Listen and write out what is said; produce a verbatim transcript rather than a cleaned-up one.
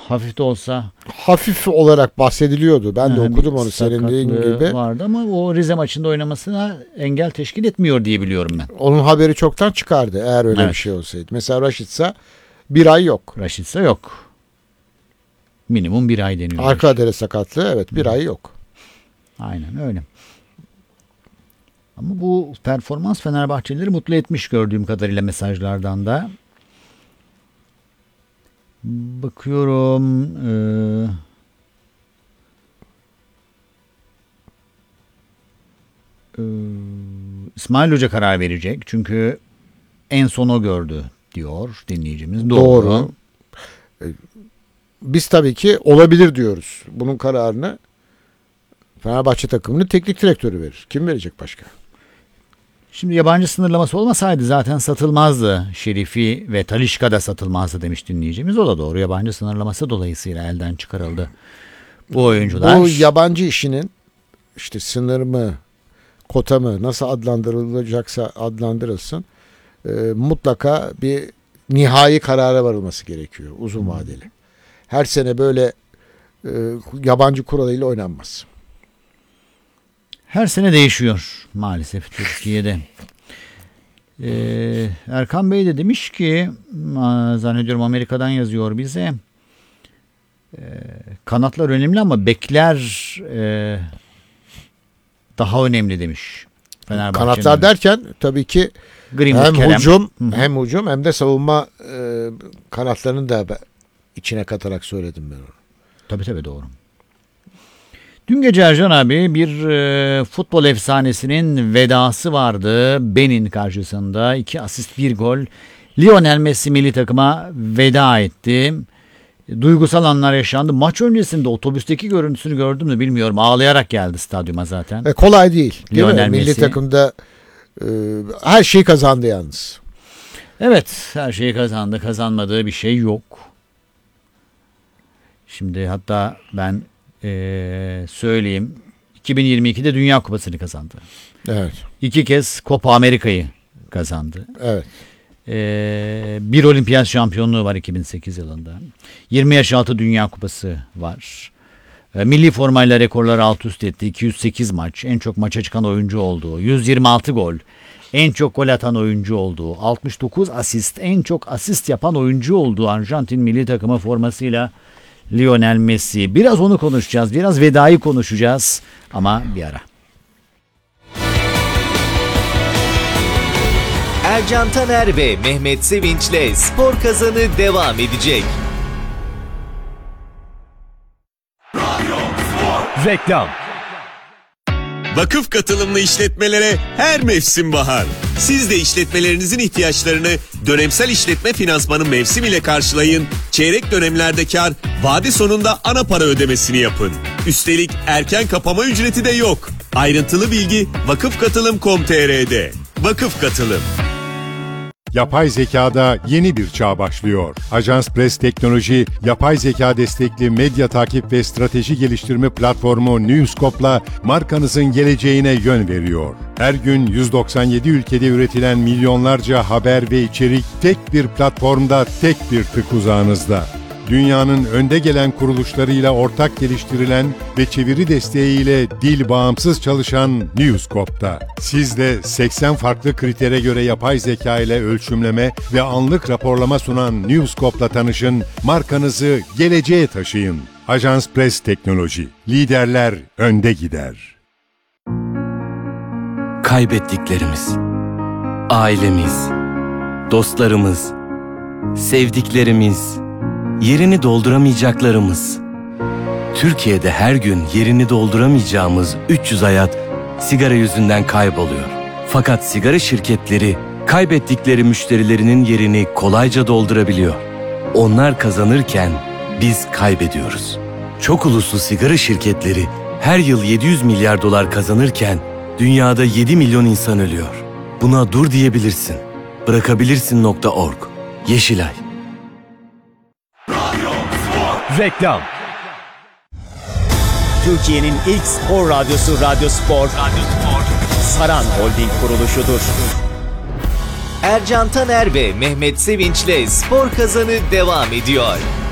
hafif de olsa. Hafif olarak bahsediliyordu. Ben de Yani okudum onu senin dediğin gibi. Vardı ama o Rize maçında oynamasına engel teşkil etmiyor diye biliyorum ben. Onun haberi çoktan çıkardı eğer öyle evet. bir şey olsaydı. Mesela Raşitsa bir ay yok. Raşitsa yok. Minimum bir ay deniyor. Arka adere sakatlığı evet bir Hı. ay yok. Aynen öyle. Ama bu performans Fenerbahçelileri mutlu etmiş gördüğüm kadarıyla mesajlardan da. Bakıyorum. Ee, e, İsmail Hoca karar verecek. Çünkü en son o gördü diyor dinleyicimiz. Doğru. Doğru. Biz tabii ki olabilir diyoruz. Bunun kararını Fenerbahçe takımının teknik direktörü verir. Kim verecek başka? Şimdi yabancı sınırlaması olmasaydı zaten satılmazdı. Şerifi ve Talisca da satılmazdı demiş dinleyicimiz. O da doğru. Yabancı sınırlaması dolayısıyla elden çıkarıldı bu oyuncular. Bu yabancı işinin işte sınır mı, kota mı nasıl adlandırılacaksa adlandırılsın e, mutlaka bir nihai karara varılması gerekiyor uzun vadeli. Her sene böyle e, yabancı kuralıyla oynanmaz. Her sene değişiyor maalesef Türkiye'de. Ee, Erkan Bey de demiş ki, zannediyorum Amerika'dan yazıyor bize. Ee, kanatlar önemli ama bekler e, daha önemli demiş. Kanatlar derken tabii ki Greenwood, hem Kerem. hücum Hı-hı. hem hücum hem de savunma e, kanatlarını da içine katarak söyledim ben onu. Tabii tabii doğru. Dün gece Ercan abi bir e, futbol efsanesinin vedası vardı. Benin karşısında iki asist bir gol. Lionel Messi milli takıma veda etti. Duygusal anlar yaşandı. Maç öncesinde otobüsteki görüntüsünü gördüm mü bilmiyorum. Ağlayarak geldi stadyuma zaten. E, kolay değil. değil Lionel mi? Milli Messi. takımda e, her şeyi kazandı yalnız. Evet, her şeyi kazandı. Kazanmadığı bir şey yok. Şimdi hatta ben Ee, söyleyeyim. iki bin yirmi ikide Dünya Kupası'nı kazandı. Evet. İki kez Copa Amerika'yı kazandı. Evet. Ee, bir olimpiyat şampiyonluğu var iki bin sekiz yılında. yirmi yaş altı Dünya Kupası var. Ee, milli formayla rekorları alt üst etti. iki yüz sekiz maç. En çok maça çıkan oyuncu olduğu. yüz yirmi altı gol. En çok gol atan oyuncu olduğu. altmış dokuz asist. En çok asist yapan oyuncu olduğu Arjantin milli takımı formasıyla Lionel Messi. Biraz onu konuşacağız. Biraz vedayı konuşacağız. Ama bir ara. Ercan Taner ve Mehmet Sevinç'le Spor Kazanı devam edecek. Reklam. Vakıf katılımlı işletmelere her mevsim bahar. Siz de işletmelerinizin ihtiyaçlarını dönemsel işletme finansmanı mevsim ile karşılayın. Çeyrek dönemlerde kar, vade sonunda ana para ödemesini yapın. Üstelik erken kapama ücreti de yok. Ayrıntılı bilgi vakıfkatılım nokta com nokta tr'de. Vakıf Katılım. Yapay zekada yeni bir çağ başlıyor. Ajans Press Teknoloji, yapay zeka destekli medya takip ve strateji geliştirme platformu Newscope'la markanızın geleceğine yön veriyor. Her gün yüz doksan yedi ülkede üretilen milyonlarca haber ve içerik tek bir platformda, tek bir tık uzağınızda. Dünyanın önde gelen kuruluşlarıyla ortak geliştirilen ve çeviri desteğiyle dil bağımsız çalışan Newscope'da. Siz de seksen farklı kritere göre yapay zeka ile ölçümleme ve anlık raporlama sunan Newscope'la tanışın, markanızı geleceğe taşıyın. Ajans Press Teknoloji, liderler önde gider. Kaybettiklerimiz, ailemiz, dostlarımız, sevdiklerimiz, yerini dolduramayacaklarımız. Türkiye'de her gün yerini dolduramayacağımız üç yüz hayat sigara yüzünden kayboluyor. Fakat sigara şirketleri kaybettikleri müşterilerinin yerini kolayca doldurabiliyor. Onlar kazanırken biz kaybediyoruz. Çok uluslu sigara şirketleri her yıl yedi yüz milyar dolar kazanırken dünyada yedi milyon insan ölüyor. Buna dur diyebilirsin. Bırakabilirsin nokta org. Yeşilay. Reklam. Türkiye'nin ilk spor radyosu Radyo Spor, Radyo Spor, Saran Holding kuruluşudur. Ercan Taner ve Mehmet Sevinç'le Spor Kazanı devam ediyor.